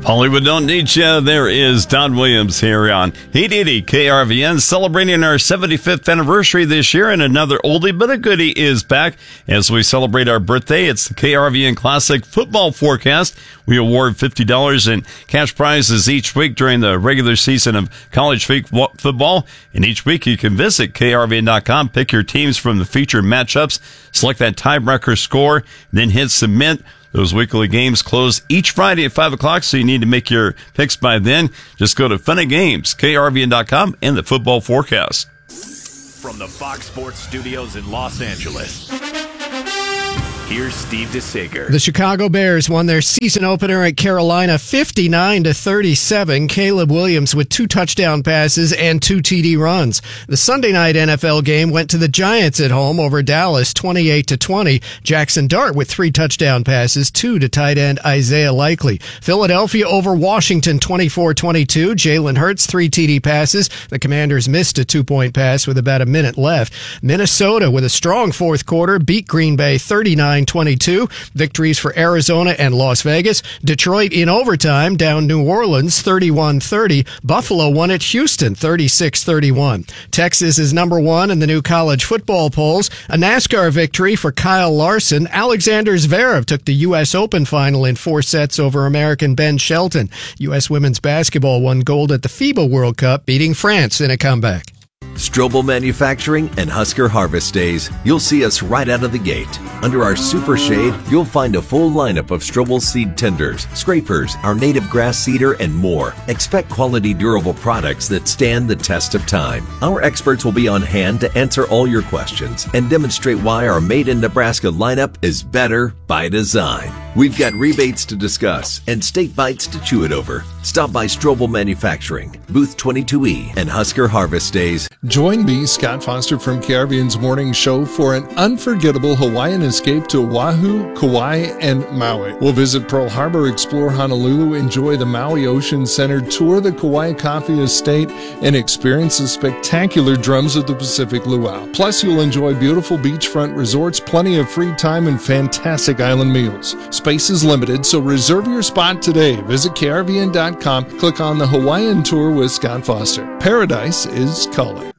Hollywood don't need you. There is Don Williams here on 880 KRVN, celebrating our 75th anniversary this year, and another oldie but a goodie is back as we celebrate our birthday. It's the KRVN Classic Football Forecast. We award $50 in cash prizes each week during the regular season of college football, and each week you can visit KRVN.com, pick your teams from the featured matchups, select that tiebreaker score, then hit submit. Those weekly games close each Friday at 5 o'clock, so you need to make your picks by then. Just go to Funny Games, KRVN.com, and the Football Forecast. From the Fox Sports Studios in Los Angeles, here's Steve DeSager. The Chicago Bears won their season opener at Carolina 59-37. Caleb Williams with 2 touchdown passes and 2 TD runs. The Sunday night NFL game went to the Giants at home over Dallas 28-20. Jackson Dart with 3 touchdown passes, 2 to tight end Isaiah Likely. Philadelphia over Washington 24-22. Jalen Hurts 3 TD passes. The Commanders missed a 2-point pass with about a minute left. Minnesota with a strong fourth quarter beat Green Bay 39-22. Victories for Arizona and Las Vegas. Detroit in overtime down New Orleans 31-30. Buffalo won at Houston 36-31. Texas is number 1 in the new college football polls. A NASCAR victory for Kyle Larson. Alexander Zverev took the U.S. Open final in 4 sets over American Ben Shelton. U.S. women's basketball won gold at the FIBA World Cup, beating France in a comeback. Strobel Manufacturing and Husker Harvest Days, you'll see us right out of the gate. Under our super shade, you'll find a full lineup of Strobel seed tenders, scrapers, our native grass seeder, and more. Expect quality, durable products that stand the test of time. Our experts will be on hand to answer all your questions and demonstrate why our Made in Nebraska lineup is better by design. We've got rebates to discuss and steak bites to chew it over. Stop by Strobel Manufacturing, Booth 22E, and Husker Harvest Days. Join me, Scott Foster from KRVN's Morning Show, for an unforgettable Hawaiian escape to Oahu, Kauai, and Maui. We'll visit Pearl Harbor, explore Honolulu, enjoy the Maui Ocean Center, tour the Kauai Coffee Estate, and experience the spectacular drums of the Pacific Luau. Plus, you'll enjoy beautiful beachfront resorts, plenty of free time, and fantastic island meals. Space is limited, so reserve your spot today. Visit KRVN.com, click on the Hawaiian Tour with Scott Foster. Paradise is calling.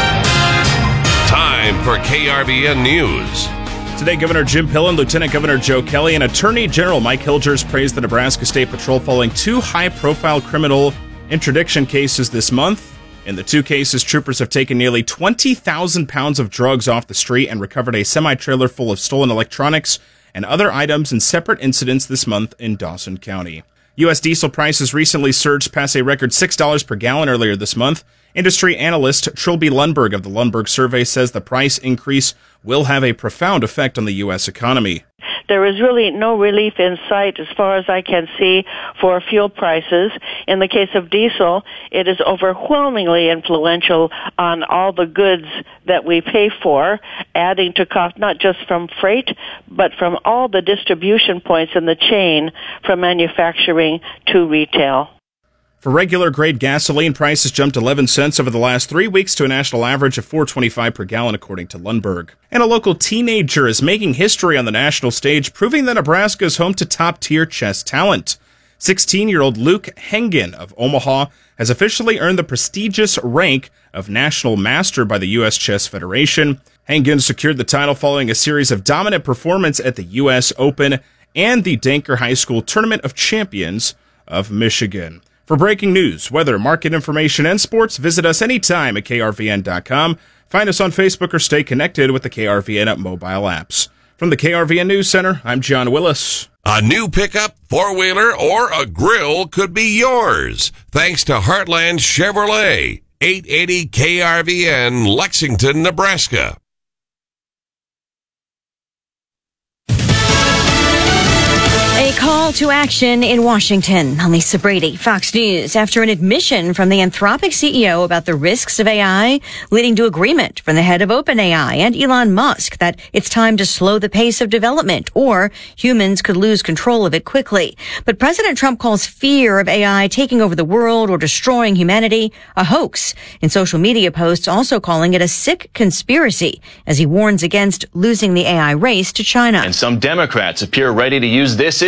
Time for KRVN News. Today, Governor Jim Pillen, Lieutenant Governor Joe Kelly, and Attorney General Mike Hilgers praised the Nebraska State Patrol following 2 high-profile criminal interdiction cases this month. In the 2 cases, troopers have taken nearly 20,000 pounds of drugs off the street and recovered a semi-trailer full of stolen electronics and other items in separate incidents this month in Dawson County. U.S. diesel prices recently surged past a record $6 per gallon earlier this month. Industry analyst Trilby Lundberg of the Lundberg Survey says the price increase will have a profound effect on the U.S. economy. There is really no relief in sight as far as I can see for fuel prices. In the case of diesel, it is overwhelmingly influential on all the goods that we pay for, adding to cost not just from freight, but from all the distribution points in the chain from manufacturing to retail. For regular grade gasoline, prices jumped 11 cents over the last 3 weeks to a national average of $4.25 per gallon, according to Lundberg. And a local teenager is making history on the national stage, proving that Nebraska is home to top-tier chess talent. 16-year-old Luke Hengen of Omaha has officially earned the prestigious rank of National Master by the U.S. Chess Federation. Hengen secured the title following a series of dominant performances at the U.S. Open and the Danker High School Tournament of Champions of Michigan. For breaking news, weather, market information, and sports, visit us anytime at krvn.com. Find us on Facebook or stay connected with the KRVN mobile apps. From the KRVN News Center, I'm John Willis. A new pickup, 4-wheeler, or a grill could be yours, thanks to Heartland Chevrolet, 880 KRVN, Lexington, Nebraska. A call to action in Washington. I'm Lisa Brady, Fox News. After an admission from the Anthropic CEO about the risks of AI, leading to agreement from the head of OpenAI and Elon Musk that it's time to slow the pace of development or humans could lose control of it quickly. But President Trump calls fear of AI taking over the world or destroying humanity a hoax. In social media posts also calling it a sick conspiracy as he warns against losing the AI race to China. And some Democrats appear ready to use this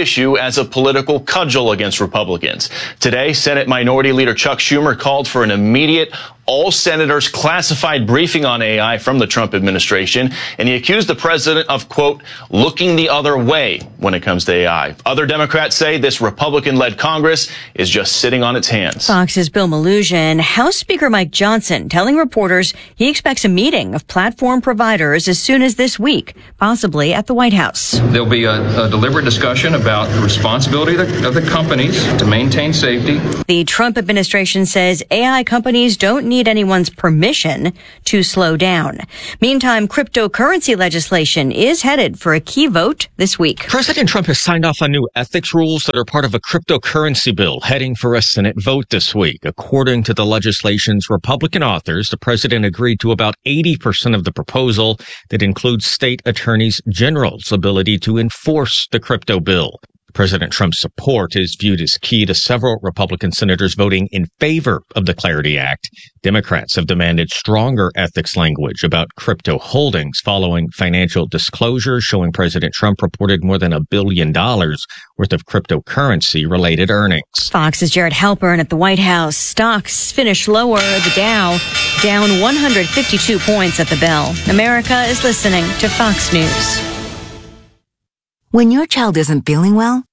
issue as a political cudgel against Republicans. Today, Senate Minority Leader Chuck Schumer called for an immediate all senators classified briefing on AI from the Trump administration, and he accused the president of, quote, looking the other way when it comes to AI. Other Democrats say this Republican-led Congress is just sitting on its hands. Fox's Bill Melugin. House Speaker Mike Johnson telling reporters he expects a meeting of platform providers as soon as this week, possibly at the White House. There'll be a deliberate discussion about the responsibility of the companies to maintain safety. The Trump administration says AI companies don't need anyone's permission to slow down. Meantime, cryptocurrency legislation is headed for a key vote this week. President Trump has signed off on new ethics rules that are part of a cryptocurrency bill heading for a Senate vote this week. According to the legislation's Republican authors, the president agreed to about 80% of the proposal that includes state attorneys general's ability to enforce the crypto bill. President Trump's support is viewed as key to several Republican senators voting in favor of the Clarity Act. Democrats have demanded stronger ethics language about crypto holdings following financial disclosures showing President Trump reported more than $1 billion worth of cryptocurrency-related earnings. Fox's Jared Halpern at the White House. Stocks finish lower. The Dow down 152 points at the bell. America is listening to Fox News. When your child isn't feeling well,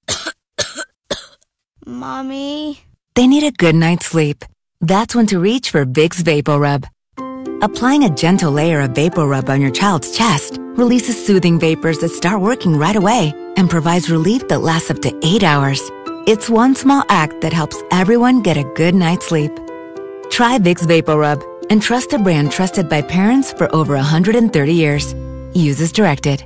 Mommy, they need a good night's sleep. That's when to reach for Vicks VapoRub. Applying a gentle layer of VapoRub on your child's chest releases soothing vapors that start working right away and provides relief that lasts up to 8 hours. It's one small act that helps everyone get a good night's sleep. Try Vicks VapoRub and trust a brand trusted by parents for over 130 years. Use as directed.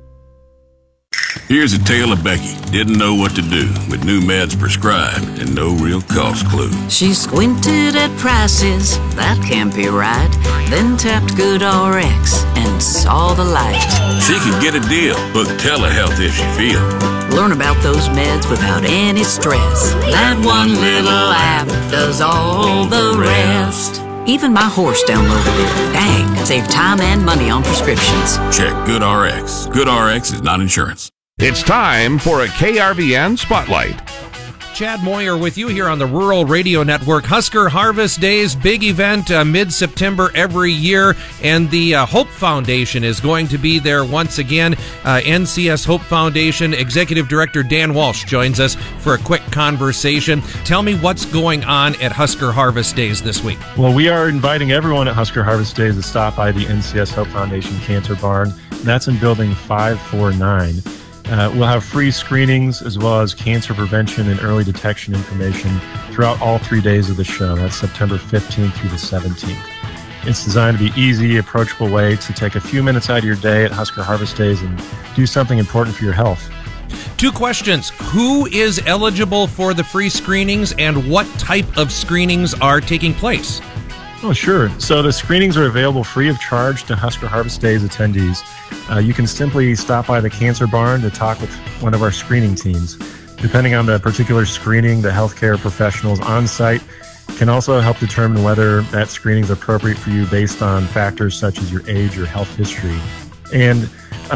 Here's a tale of Becky. Didn't know what to do with new meds prescribed and no real cost clue. She squinted at prices, that can't be right. Then tapped GoodRx and saw the light. She could get a deal. Book telehealth if she feel. Learn about those meds without any stress. That one little app does all the rest. Even my horse downloaded it. Dang, save time and money on prescriptions. Check GoodRx. GoodRx is not insurance. It's time for a KRVN Spotlight. Chad Moyer with you here on the Rural Radio Network. Husker Harvest Days, big event mid-September every year, and the Hope Foundation is going to be there once again. NCS Hope Foundation Executive Director Dan Walsh joins us for a quick conversation. Tell me what's going on at Husker Harvest Days this week. Well, we are inviting everyone at Husker Harvest Days to stop by the NCS Hope Foundation Cancer Barn. That's in Building 549. We'll have free screenings as well as cancer prevention and early detection information throughout all 3 days of the show. That's September 15th through the 17th. It's designed to be easy, approachable way to take a few minutes out of your day at Husker Harvest Days and do something important for your health. 2 questions. Who is eligible for the free screenings and what type of screenings are taking place? Oh, sure. So the screenings are available free of charge to Husker Harvest Days attendees. You can simply stop by the Cancer Barn to talk with one of our screening teams. Depending on the particular screening, the healthcare professionals on site can also help determine whether that screening is appropriate for you based on factors such as your age or health history. And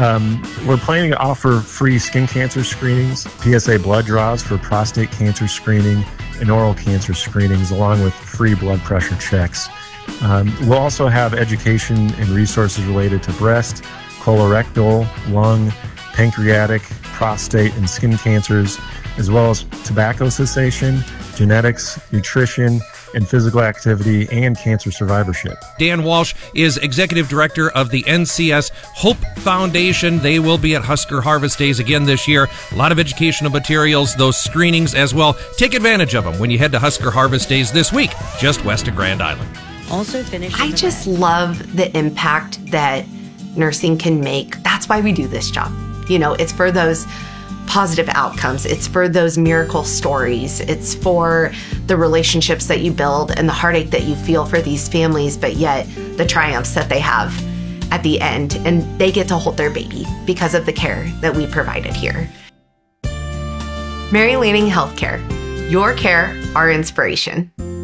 we're planning to offer free skin cancer screenings, PSA blood draws for prostate cancer screening, and oral cancer screenings, along with free blood pressure checks. We'll also have education and resources related to breast, colorectal, lung, pancreatic, prostate, and skin cancers, as well as tobacco cessation, genetics, nutrition, and physical activity, and cancer survivorship. Dan Walsh is Executive Director of the NCS Hope Foundation. They will be at Husker Harvest Days again this year. A lot of educational materials, those screenings as well. Take advantage of them when you head to Husker Harvest Days this week, just west of Grand Island. Also finished. I just love the impact that nursing can make. That's why we do this job. You know, it's for those positive outcomes. It's for those miracle stories. It's for the relationships that you build and the heartache that you feel for these families, but yet the triumphs that they have at the end. And they get to hold their baby because of the care that we provided here. Mary Lanning Healthcare. Your care, our inspiration.